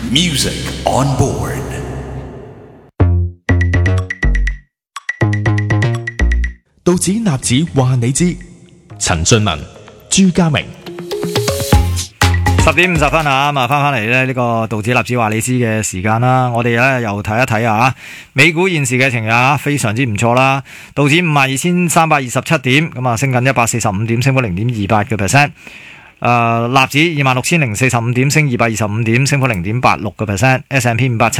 Music on board。道指納指話你知，陳俊文、朱家明。 10:50啊，咁啊翻嚟咧呢個道指納指話你知嘅時間啦，我哋咧又睇一睇啊，美股現時嘅情況非常之唔錯啦，道指52,327點，咁啊升緊145點，升幅0.28%。納指26,045點，升225點，升幅0.86%。S&P 500